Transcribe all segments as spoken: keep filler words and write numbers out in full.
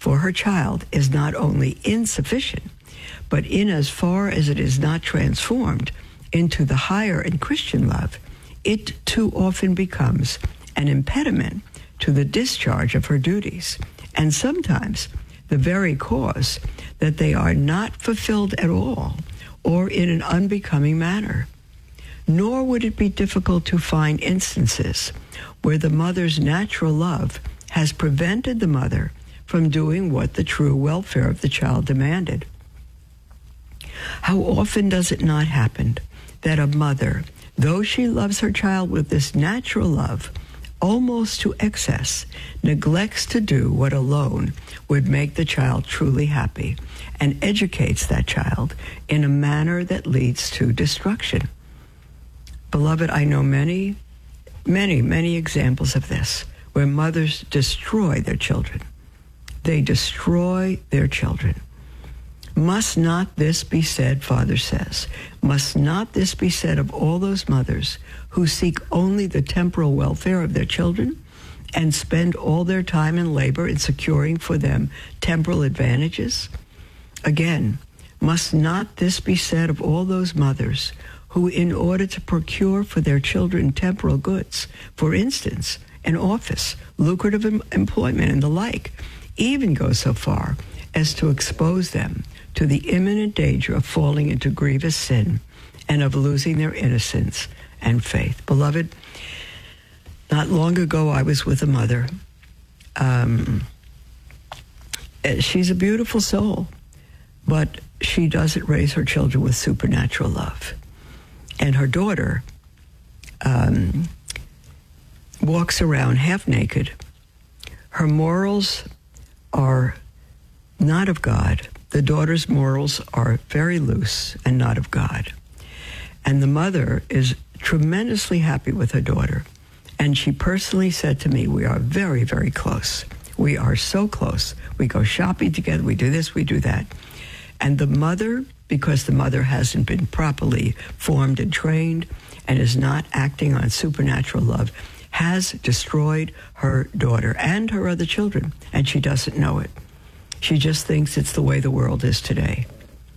for her child is not only insufficient, but in as far as it is not transformed into the higher and Christian love, it too often becomes an impediment to the discharge of her duties, and sometimes the very cause that they are not fulfilled at all or in an unbecoming manner. Nor would it be difficult to find instances where the mother's natural love has prevented the mother from doing what the true welfare of the child demanded. How often does it not happen that a mother, though she loves her child with this natural love, almost to excess, neglects to do what alone would make the child truly happy and educates that child in a manner that leads to destruction? Beloved, I know many, many, many examples of this where mothers destroy their children. They destroy their children. Must not this be said, Father says, must not this be said of all those mothers who seek only the temporal welfare of their children and spend all their time and labor in securing for them temporal advantages? Again, must not this be said of all those mothers who, in order to procure for their children temporal goods, for instance, an office, lucrative em- employment, and the like, even go so far as to expose them to the imminent danger of falling into grievous sin and of losing their innocence and faith? Beloved, not long ago I was with a mother. Um, she's a beautiful soul, but she doesn't raise her children with supernatural love. And her daughter um, walks around half naked. Her morals are not of God. The daughter's morals are very loose and not of God. And the mother is tremendously happy with her daughter. And she personally said to me, we are very, very close. We are so close. We go shopping together. We do this, we do that. And the mother, because the mother hasn't been properly formed and trained and is not acting on supernatural love, has destroyed her daughter and her other children, and she doesn't know it. She just thinks it's the way the world is today.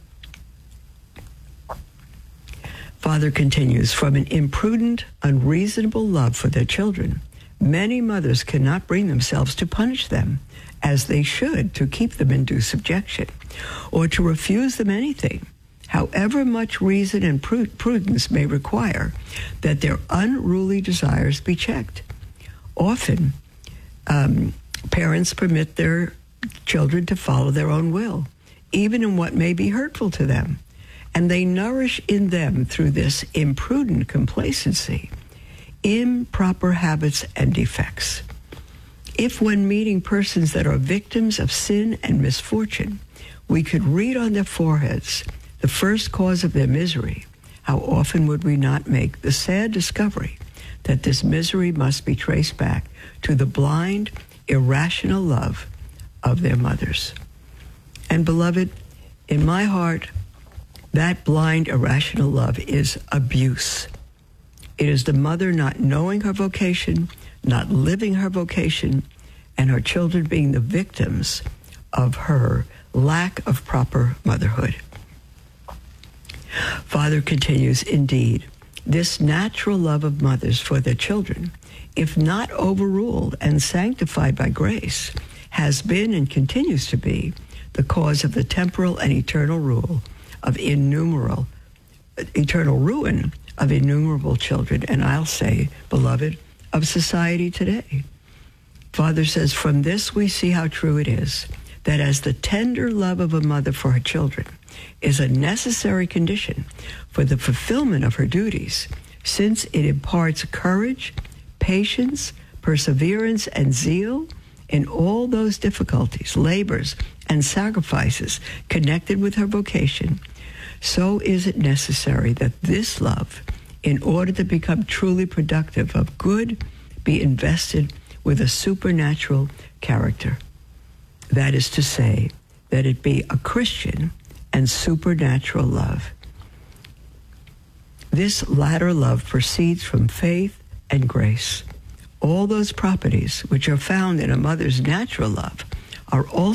Father continues, from an imprudent, unreasonable love for their children, many mothers cannot bring themselves to punish them as they should to keep them in due subjection, or to refuse them anything, however much reason and prudence may require that their unruly desires be checked. Often, um, parents permit their children to follow their own will, even in what may be hurtful to them, and they nourish in them through this imprudent complacency improper habits and defects. If when meeting persons that are victims of sin and misfortune, we could read on their foreheads the first cause of their misery, how often would we not make the sad discovery that this misery must be traced back to the blind, irrational love of their mothers? And beloved, in my heart, that blind, irrational love is abuse. It is the mother not knowing her vocation, not living her vocation, and her children being the victims of her lack of proper motherhood. Father continues, indeed, this natural love of mothers for their children, if not overruled and sanctified by grace, has been and continues to be the cause of the temporal and eternal rule of innumerable, eternal ruin of innumerable children, and I'll say, beloved, of society today. Father says, from this we see how true it is that as the tender love of a mother for her children is a necessary condition for the fulfillment of her duties, since it imparts courage, patience, perseverance, and zeal in all those difficulties, labors, and sacrifices connected with her vocation, so is it necessary that this love, in order to become truly productive of good, be invested with a supernatural character. That is to say, that it be a Christian and supernatural love. This latter love proceeds from faith and grace. All those properties which are found in a mother's natural love are also